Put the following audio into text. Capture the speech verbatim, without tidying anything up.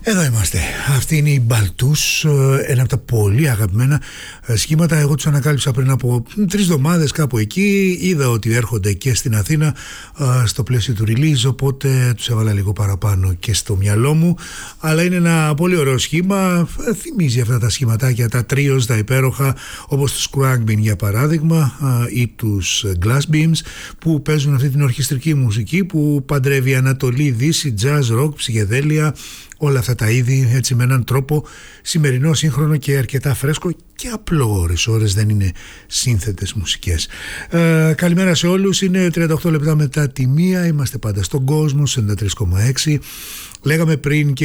Εδώ είμαστε. Αυτή είναι η Μπαλτούς, ένα από τα πολύ αγαπημένα σχήματα. Εγώ τους ανακάλυψα πριν από τρεις εβδομάδες κάπου εκεί. Είδα ότι έρχονται και στην Αθήνα στο πλαίσιο του release, οπότε τους έβαλα λίγο παραπάνω και στο μυαλό μου. Αλλά είναι ένα πολύ ωραίο σχήμα. Θυμίζει αυτά τα σχηματάκια, τα τρίος, τα υπέροχα, όπως τους Crankbean για παράδειγμα, ή τους Glass Beams, που παίζουν αυτή την ορχιστρική μουσική που παντρεύει Ανατολή, Δύση, jazz, rock, ψυχεδέλεια, όλα αυτά τα είδη, έτσι με έναν τρόπο σημερινό, σύγχρονο και αρκετά φρέσκο και απλό ώρες, ώρες δεν είναι σύνθετες μουσικές. Ε, καλημέρα σε όλους, είναι τριάντα οκτώ λεπτά μετά τη μία, είμαστε πάντα στον κόσμο, ενενήντα τρία κόμμα έξι. Λέγαμε πριν και